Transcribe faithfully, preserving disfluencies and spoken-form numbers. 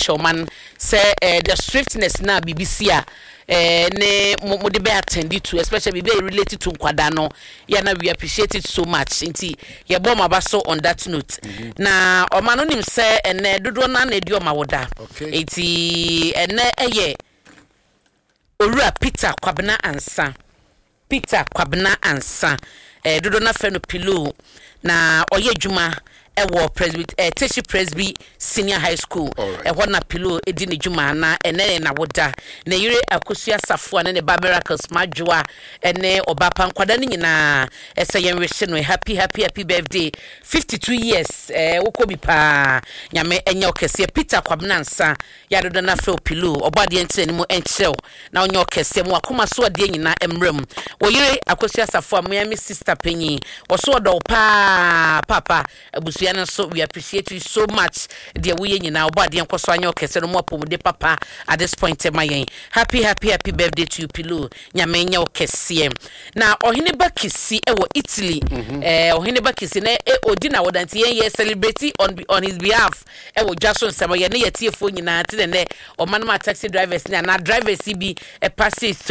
Showman say the swiftness na B B C a eh ne mo de be attend to, especially be related to nkwada no ya na we appreciate it so much nti ye bom abaso on that note. Mm-hmm. Na omano nim say ene dodo na na di omawoda enti ene eye Owura Peter Kwabena Ansa Peter Kwabena Ansa eh dodo na fe no Pillow na oye dwuma ewo Presby eh Teshi Presby Senior High School e ho na Pillow edi ne dwuma na ene na woda na yire akosua safo na ne ba miracles madwoa ene obapa nkwada ni nyina ese yen wehye no happy happy happy birthday fifty-two years eh wokobi pa nyame enya okese Peter Kwabena Ansa ya dodo na fe Pillow obade ente ni mu enchew na onye okese mu akoma so ade nyina emrem wo yire akosua safo amoyami sister penyi wo so odo pa papa abusu so we appreciate you so much dear we nyina obade enkoso anya okese no mopom de papa at this point em ayen happy happy happy birthday to you Pillow nyame nya okese na ohene bakisi ewo Italy. Mm-hmm. eh ohene bakisi na e odina wodanti yen ye celebrate on on his behalf ewo Jason Sema ye ne yetiefo nyina te ne o manama taxi drivers na na drivers bi e pass